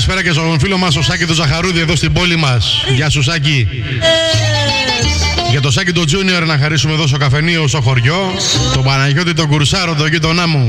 καλησπέρα και στον φίλο μας, ο Σάκη τον Ζαχαρούδη, εδώ στην πόλη μας. Γεια σου, Σάκη. Για το Σάκη τον Τζούνιορ να χαρίσουμε εδώ στο καφενείο, στο χωριό. Τον Παναγιώτη τον Κουρσάρο, τον γείτονά μου.